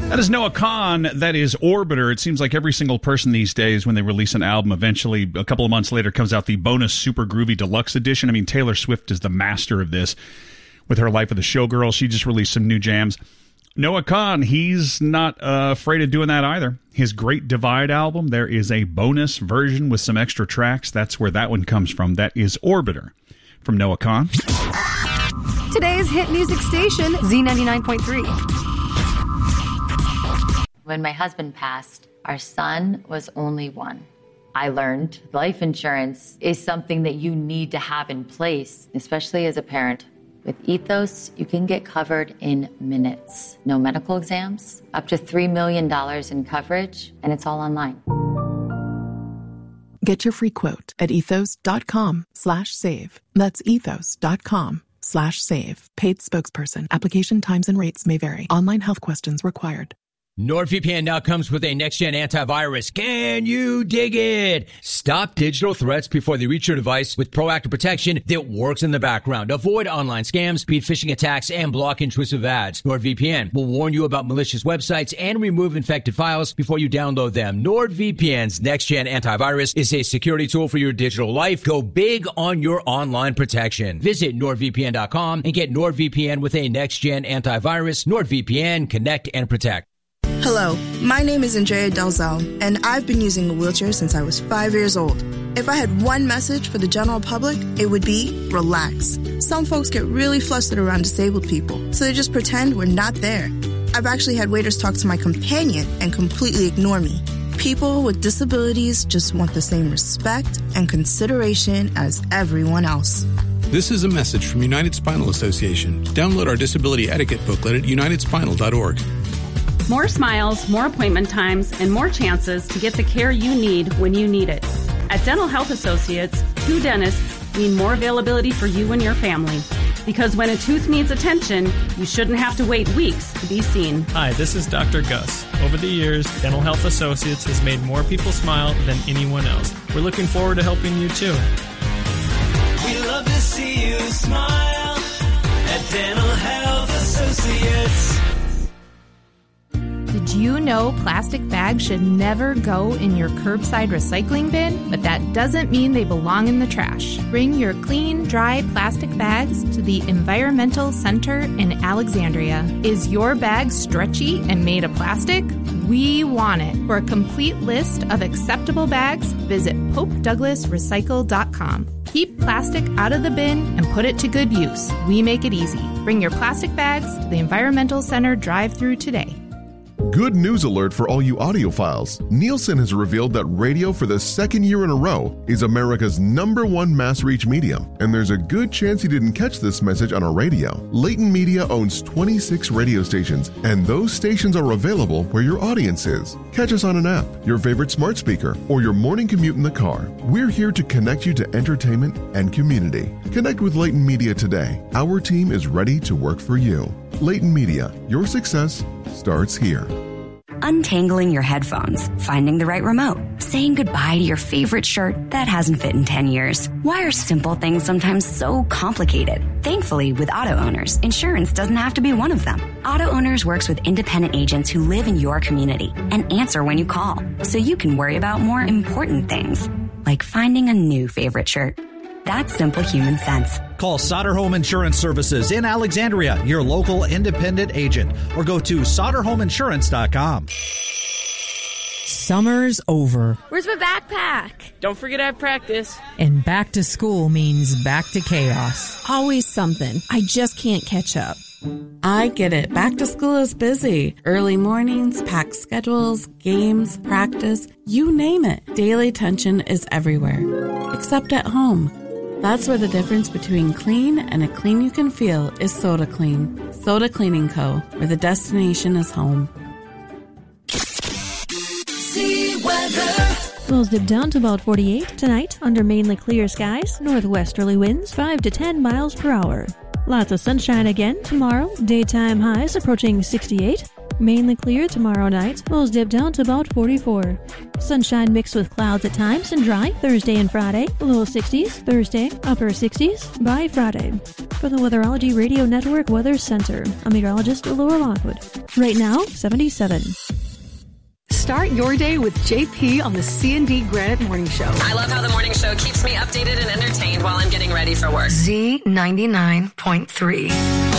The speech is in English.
That is Noah Kahan. That is Orbiter. It seems like every single person these days, when they release an album, eventually a couple of months later comes out the bonus Super Groovy Deluxe Edition. I mean, Taylor Swift is the master of this with her Life of the Showgirl. She just released some new jams. Noah Kahan, he's not afraid of doing that either. His Great Divide album, there is a bonus version with some extra tracks. That's where that one comes from. That is Orbiter from Noah Kahan. Today's hit music station, Z99.3. When my husband passed, our son was only one. I learned life insurance is something that you need to have in place, especially as a parent. With Ethos, you can get covered in minutes. No medical exams, up to $3 million in coverage, and it's all online. Get your free quote at ethos.com/save. That's ethos.com/save. Paid spokesperson. Application times and rates may vary. Online health questions required. NordVPN now comes with a next-gen antivirus. Can you dig it? Stop digital threats before they reach your device with proactive protection that works in the background. Avoid online scams, beat phishing attacks, and block intrusive ads. NordVPN will warn you about malicious websites and remove infected files before you download them. NordVPN's next-gen antivirus is a security tool for your digital life. Go big on your online protection. Visit NordVPN.com and get NordVPN with a next-gen antivirus. NordVPN, connect and protect. Hello, my name is Andrea Delzell, and I've been using a wheelchair since I was 5 years old. If I had one message for the general public, it would be relax. Some folks get really flustered around disabled people, so they just pretend we're not there. I've actually had waiters talk to my companion and completely ignore me. People with disabilities just want the same respect and consideration as everyone else. This is a message from United Spinal Association. Download our disability etiquette booklet at unitedspinal.org. More smiles, more appointment times, and more chances to get the care you need when you need it. At Dental Health Associates, 2 dentists mean more availability for you and your family. Because when a tooth needs attention, you shouldn't have to wait weeks to be seen. Hi, this is Dr. Gus. Over the years, Dental Health Associates has made more people smile than anyone else. We're looking forward to helping you too. We love to see you smile at Dental Health Associates. Did you know plastic bags should never go in your curbside recycling bin? But that doesn't mean they belong in the trash. Bring your clean, dry plastic bags to the Environmental Center in Alexandria. Is your bag stretchy and made of plastic? We want it. For a complete list of acceptable bags, visit PopeDouglasRecycle.com. Keep plastic out of the bin and put it to good use. We make it easy. Bring your plastic bags to the Environmental Center drive-thru today. Good news alert for all you audiophiles. Nielsen has revealed that radio for the second year in a row is America's #1 mass reach medium. And there's a good chance you didn't catch this message on a radio. Leighton Media owns 26 radio stations, and those stations are available where your audience is. Catch us on an app, your favorite smart speaker, or your morning commute in the car. We're here to connect you to entertainment and community. Connect with Leighton Media today. Our team is ready to work for you. Leighton Media, your success starts here. Untangling your headphones, finding the right remote, saying goodbye to your favorite shirt that hasn't fit in 10 years. Why are simple things sometimes so complicated? Thankfully, with Auto Owners, insurance doesn't have to be one of them. Auto Owners works with independent agents who live in your community and answer when you call, so you can worry about more important things, like finding a new favorite shirt. That's simple human sense. Call Sauter Home Insurance Services in Alexandria, your local independent agent, or go to SauterHomeInsurance.com. Summer's over. Where's my backpack? Don't forget I have practice. And back to school means back to chaos. Always something. I just can't catch up. I get it. Back to school is busy. Early mornings, packed schedules, games, practice, you name it. Daily tension is everywhere, except at home. That's where the difference between clean and a clean you can feel is Soda Clean. Soda Cleaning Co., where the destination is home. See weather. We'll dip down to about 48 tonight under mainly clear skies, northwesterly winds 5 to 10 miles per hour. Lots of sunshine again tomorrow, daytime highs approaching 68. Mainly clear tomorrow night. Lows dip down to about 44. Sunshine mixed with clouds at times and dry Thursday and Friday. Low 60s Thursday, upper 60s by Friday. For the Weatherology Radio Network Weather Center, I'm meteorologist Laura Lockwood. Right now, 77. Start your day with JP on the C&D Granite Morning Show. I love how the morning show keeps me updated and entertained while I'm getting ready for work. Z99.3.